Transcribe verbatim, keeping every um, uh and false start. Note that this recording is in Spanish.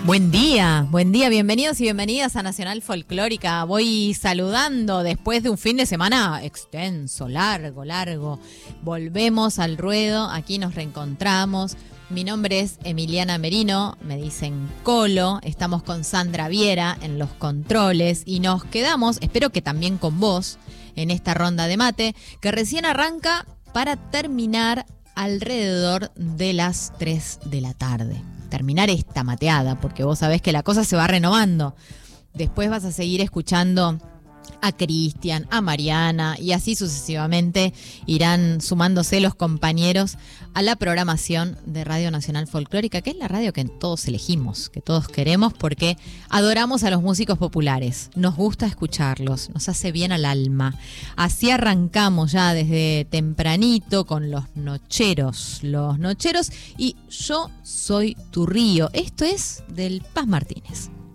Buen día, buen día, bienvenidos y bienvenidas a Nacional Folclórica. Voy saludando después de un fin de semana extenso, largo, largo. Volvemos al ruedo, aquí nos reencontramos. Mi nombre es Emiliana Merino, me dicen Colo, estamos con Sandra Viera en los controles y nos quedamos, espero que también con vos, en esta ronda de mate, que recién arranca para terminar alrededor de las tres de la tarde. Terminar esta mateada, porque vos sabés que la cosa se va renovando. Después vas a seguir escuchando a Cristian, a Mariana y así sucesivamente irán sumándose los compañeros a la programación de Radio Nacional Folclórica, que es la radio que todos elegimos, que todos queremos porque adoramos a los músicos populares, nos gusta escucharlos, nos hace bien al alma. Así arrancamos ya desde tempranito con los nocheros, los nocheros y Yo Soy Tu Río. Esto es del Paz Martínez.